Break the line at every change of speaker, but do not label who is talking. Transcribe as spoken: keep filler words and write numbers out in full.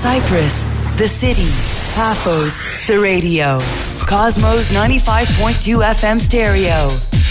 Cyprus, the city. Paphos, the radio. Cosmos ninety-five point two F M stereo.